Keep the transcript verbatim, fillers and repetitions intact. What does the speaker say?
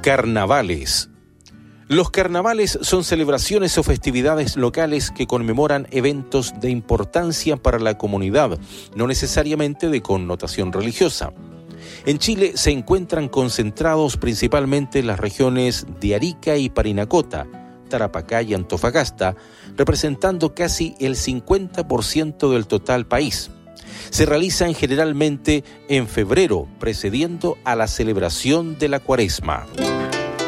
Carnavales. Los carnavales son celebraciones o festividades locales que conmemoran eventos de importancia para la comunidad, no necesariamente de connotación religiosa. En Chile se encuentran concentrados principalmente en las regiones de Arica y Parinacota, Tarapacá y Antofagasta, representando casi el cincuenta por ciento del total país. Se realizan generalmente en febrero, precediendo a la celebración de la Cuaresma.